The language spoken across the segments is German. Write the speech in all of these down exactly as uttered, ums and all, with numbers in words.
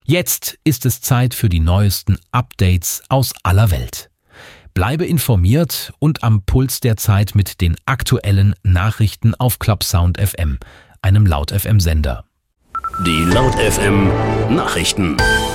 Jetzt ist es Zeit für die neuesten Updates aus aller Welt. Bleibe informiert und am Puls der Zeit mit den aktuellen Nachrichten auf ClubSound F M, einem Laut-F M-Sender. Die Laut-F M Nachrichten.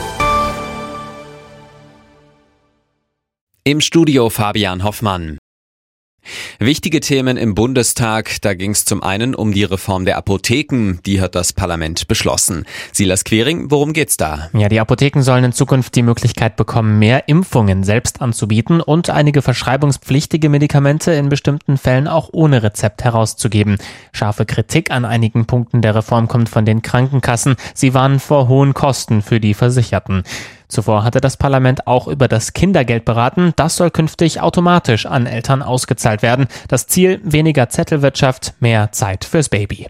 Im Studio Fabian Hoffmann. Wichtige Themen im Bundestag, da ging es zum einen um die Reform der Apotheken, die hat das Parlament beschlossen. Silas Quering, worum geht's da? Ja, die Apotheken sollen in Zukunft die Möglichkeit bekommen, mehr Impfungen selbst anzubieten und einige verschreibungspflichtige Medikamente in bestimmten Fällen auch ohne Rezept herauszugeben. Scharfe Kritik an einigen Punkten der Reform kommt von den Krankenkassen. Sie warnen vor hohen Kosten für die Versicherten. Zuvor hatte das Parlament auch über das Kindergeld beraten. Das soll künftig automatisch an Eltern ausgezahlt werden. Das Ziel: weniger Zettelwirtschaft, mehr Zeit fürs Baby.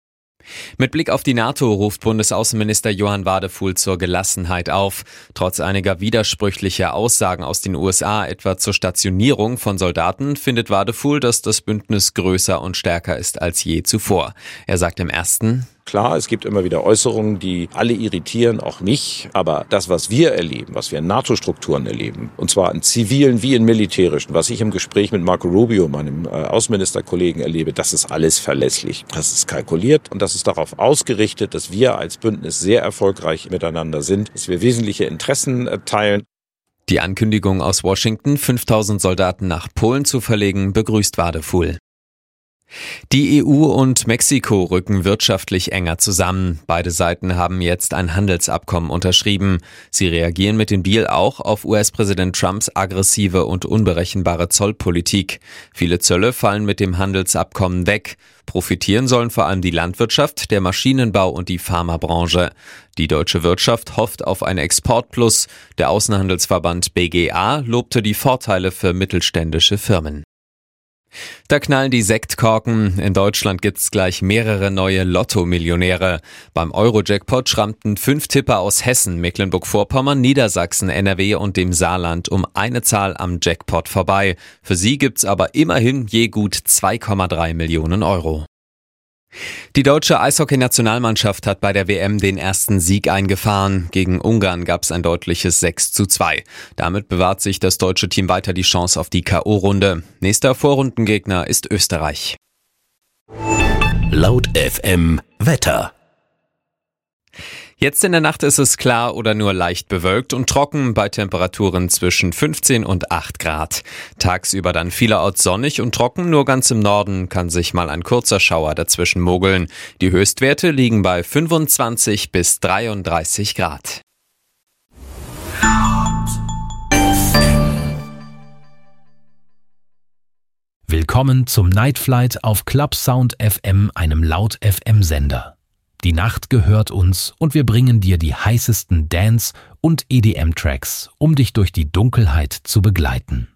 Mit Blick auf die NATO ruft Bundesaußenminister Johann Wadefuhl zur Gelassenheit auf. Trotz einiger widersprüchlicher Aussagen aus den U S A, etwa zur Stationierung von Soldaten, findet Wadefuhl, dass das Bündnis größer und stärker ist als je zuvor. Er sagt im ersten: Klar, es gibt immer wieder Äußerungen, die alle irritieren, auch mich. Aber das, was wir erleben, was wir in NATO-Strukturen erleben, und zwar in zivilen wie in militärischen, was ich im Gespräch mit Marco Rubio, meinem äh, Außenministerkollegen, erlebe, das ist alles verlässlich. Das ist kalkuliert und das ist darauf ausgerichtet, dass wir als Bündnis sehr erfolgreich miteinander sind, dass wir wesentliche Interessen äh, teilen. Die Ankündigung aus Washington, fünftausend Soldaten nach Polen zu verlegen, begrüßt Wadefuhl. Die E U und Mexiko rücken wirtschaftlich enger zusammen. Beide Seiten haben jetzt ein Handelsabkommen unterschrieben. Sie reagieren mit dem Deal auch auf U S-Präsident Trumps aggressive und unberechenbare Zollpolitik. Viele Zölle fallen mit dem Handelsabkommen weg. Profitieren sollen vor allem die Landwirtschaft, der Maschinenbau und die Pharmabranche. Die deutsche Wirtschaft hofft auf ein Exportplus. Der Außenhandelsverband B G A lobte die Vorteile für mittelständische Firmen. Da knallen die Sektkorken. In Deutschland gibt's gleich mehrere neue Lotto-Millionäre. Beim Euro-Jackpot schrammten fünf Tipper aus Hessen, Mecklenburg-Vorpommern, Niedersachsen, N R W und dem Saarland um eine Zahl am Jackpot vorbei. Für sie gibt's aber immerhin je gut zwei Komma drei Millionen Euro. Die deutsche Eishockey-Nationalmannschaft hat bei der W M den ersten Sieg eingefahren. Gegen Ungarn gab es ein deutliches sechs zu zwei. Damit bewahrt sich das deutsche Team weiter die Chance auf die K O-Runde. Nächster Vorrundengegner ist Österreich. Laut F M Wetter. Jetzt in der Nacht ist es klar oder nur leicht bewölkt und trocken bei Temperaturen zwischen fünfzehn und acht Grad. Tagsüber dann vielerorts sonnig und trocken, nur ganz im Norden kann sich mal ein kurzer Schauer dazwischen mogeln. Die Höchstwerte liegen bei fünfundzwanzig bis dreiunddreißig Grad. Willkommen zum Night Flight auf ClubSound F M, einem Laut-F M-Sender. Die Nacht gehört uns und wir bringen dir die heißesten Dance- und E D M-Tracks, um dich durch die Dunkelheit zu begleiten.